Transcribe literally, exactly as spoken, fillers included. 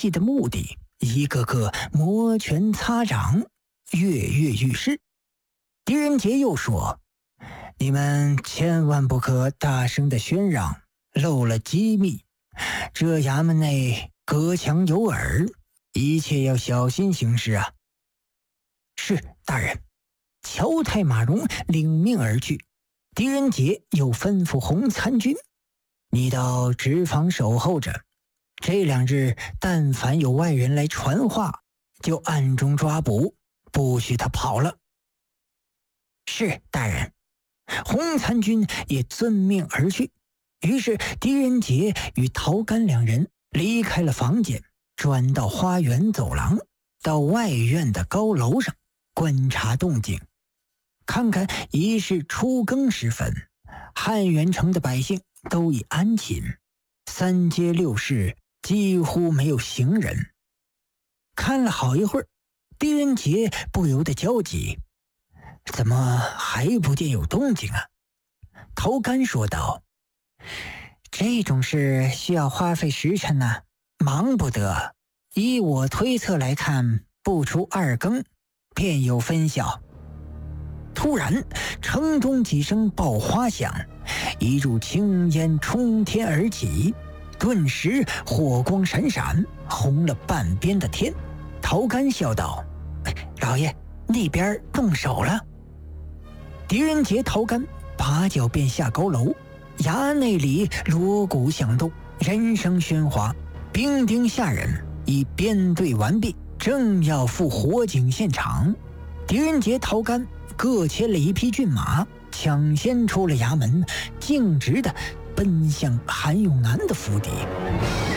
细的目的，一个个摩拳擦掌，跃跃欲试。狄仁杰又说：“你们千万不可大声的喧嚷，漏了机密。这衙门内隔墙有耳，一切要小心行事啊。”是，大人。乔太马荣领命而去。狄仁杰又吩咐洪参军：“你到直房守候着，这两日但凡有外人来传话，就暗中抓捕，不许他跑了。”是，大人。洪参军也遵命而去。于是狄仁杰与陶干两人离开了房间，转到花园走廊，到外院的高楼上观察动静。看看已是初更时分，汉元城的百姓都已安寝，三街六市几乎没有行人。看了好一会儿，狄仁杰不由得焦急：“怎么还不见有动静啊？”陶干说道：“这种事需要花费时辰呢、啊，忙不得。依我推测来看，不出二更便有分晓。”突然，城中几声爆花响，一柱青烟冲天而起，顿时火光闪闪，红了半边的天。陶干笑道：“老爷，那边动手了。”狄仁杰、陶干拔脚便下高楼。衙内里锣鼓响动，人声喧哗，兵丁下人已编队完毕，正要赴火警现场。狄仁杰、陶干各牵了一匹骏马，抢先出了衙门，径直地奔向韩永南的府邸。